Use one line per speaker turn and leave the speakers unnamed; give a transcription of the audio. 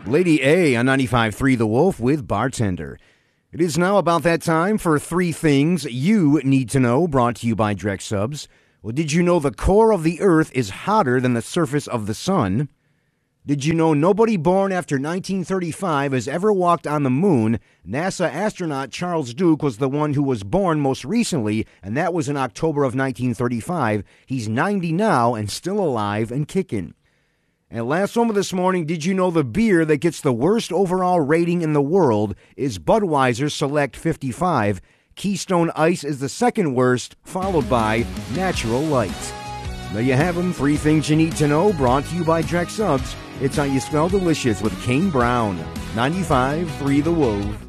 Lady A on 95.3 The Wolf with Bartender. It is now about that time for three things you need to know, brought to you by Drex Subs. Well, did you know the core of the Earth is hotter than the surface of the sun? Did you know nobody born after 1935 has ever walked on the moon? NASA astronaut Charles Duke was the one who was born most recently, and that was in October of 1935. He's 90 now and still alive and kicking. And last moment this morning, did you know the beer that gets the worst overall rating in the world is Budweiser Select 55? Keystone Ice is the second worst, followed by Natural Light. There you have them, three things you need to know, brought to you by Drex Subs. It's how you spell delicious with Kane Brown. 95.3 The Wolf.